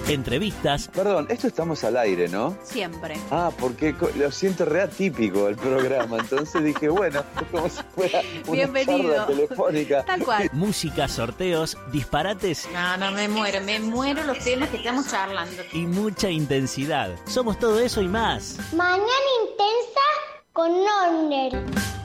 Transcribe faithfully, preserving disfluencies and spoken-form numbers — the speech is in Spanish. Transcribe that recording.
entrevistas. Perdón, esto estamos al aire, ¿no? Siempre. Ah, porque lo siento re atípico el programa, entonces dije, bueno, es como si fuera una Bienvenido. charla telefónica. Tal cual. Música, sorteos, disparates No, no, me muero, me muero los temas que estamos charlando. y mucha intensidad. Somos todo eso y más. Mañana intensa con Norner.